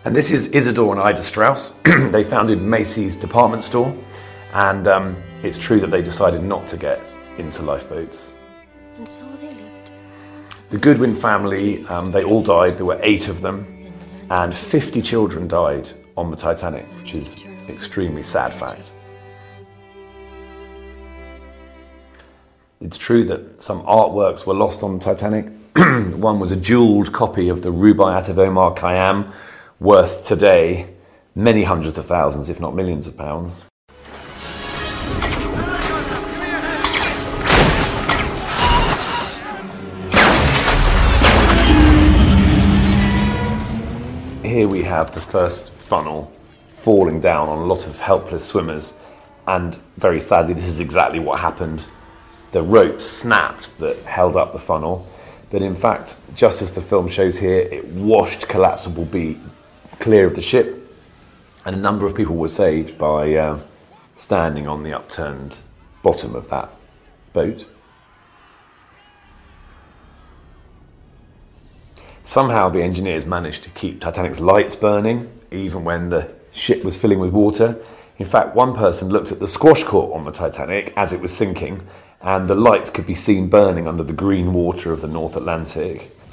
And this is Isidore and Ida Strauss. They founded Macy's department store, and it's true that they decided not to get into lifeboats. And so they lived. The Goodwin family, they all died. There were 8 of them, and 50 children died on the Titanic, which is an extremely sad fact. It's true that some artworks were lost on the Titanic. One was a jewelled copy of the Rubaiyat of Omar Khayyam, worth today many hundreds of thousands, if not millions of pounds. Here we have the first funnel falling down on a lot of helpless swimmers, and very sadly this is exactly what happened. The rope snapped that held up the funnel, but in fact, just as the film shows here, it washed collapsible B clear of the ship, and a number of people were saved by standing on the upturned bottom of that boat. Somehow the engineers managed to keep Titanic's lights burning, even when the ship was filling with water. In fact, one person looked at the squash court on the Titanic as it was sinking, and the lights could be seen burning under the green water of the North Atlantic.